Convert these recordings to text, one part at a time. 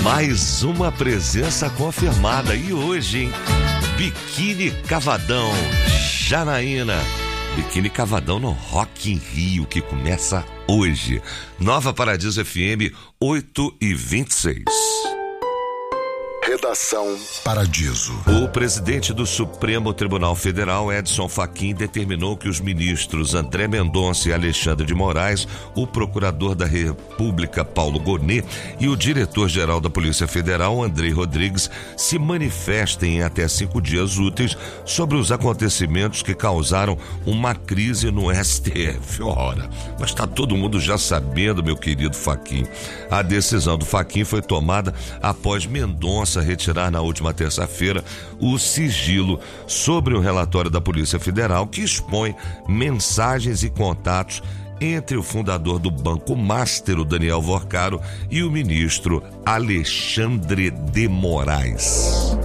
Mais uma presença confirmada. E hoje, hein? Biquíni Cavadão, Janaína. Biquíni Cavadão no Rock in Rio, que começa hoje. Nova Paradiso FM, 8h26. Redação Paradiso. O presidente do Supremo Tribunal Federal, Edson Fachin, determinou que os ministros André Mendonça e Alexandre de Moraes, o procurador da República, Paulo Gonet, e o diretor-geral da Polícia Federal, Andrei Rodrigues, se manifestem em até 5 dias úteis sobre os acontecimentos que causaram uma crise no STF. Ora, mas está todo mundo já sabendo, meu querido Fachin. A decisão do Fachin foi tomada após Mendonça retirar na última terça-feira o sigilo sobre o relatório da Polícia Federal que expõe mensagens e contatos entre o fundador do Banco Master, o Daniel Vorcaro, e o ministro Alexandre de Moraes.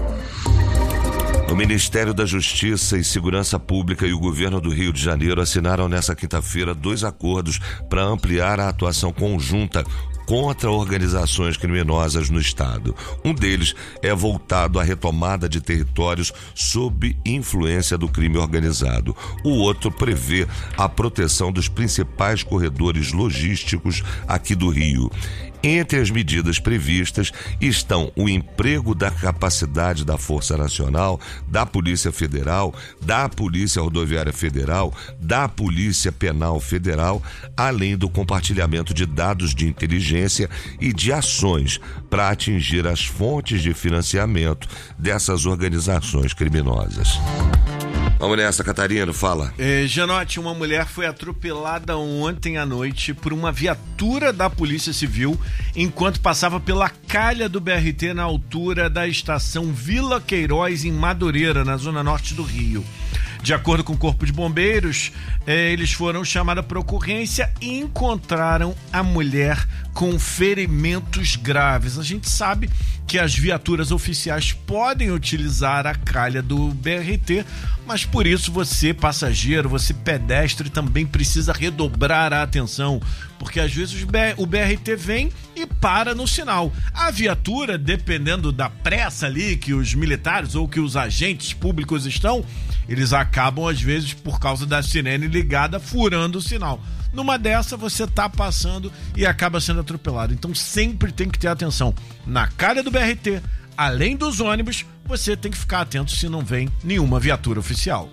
O Ministério da Justiça e Segurança Pública e o Governo do Rio de Janeiro assinaram nesta quinta-feira 2 acordos para ampliar a atuação conjunta contra organizações criminosas no estado. Um deles é voltado à retomada de territórios sob influência do crime organizado. O outro prevê a proteção dos principais corredores logísticos aqui do Rio. Entre as medidas previstas estão o emprego da capacidade da Força Nacional, da Polícia Federal, da Polícia Rodoviária Federal, da Polícia Penal Federal, além do compartilhamento de dados de inteligência e de ações para atingir as fontes de financiamento dessas organizações criminosas. Vamos nessa, Catarina, fala. Janote, uma mulher foi atropelada ontem à noite por uma viatura da Polícia Civil enquanto passava pela calha do BRT na altura da estação Vila Queiroz, em Madureira, na zona norte do Rio. De acordo com o Corpo de Bombeiros, eles foram chamados para ocorrência e encontraram a mulher com ferimentos graves. A gente sabe que as viaturas oficiais podem utilizar a calha do BRT, mas por isso você, passageiro, você pedestre, também precisa redobrar a atenção, porque às vezes o BRT vem e para no sinal. A viatura, dependendo da pressa ali que os militares ou que os agentes públicos estão, eles acabam às vezes, por causa da sirene ligada, furando o sinal. Numa dessa você tá passando e acaba sendo atropelado. Então sempre tem que ter atenção. Na calha do BRT, além dos ônibus, você tem que ficar atento se não vem nenhuma viatura oficial.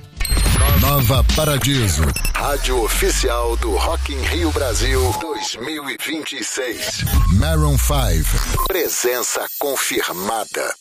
Nova Paradiso, rádio oficial do Rock in Rio Brasil 2026. Maroon 5, presença confirmada.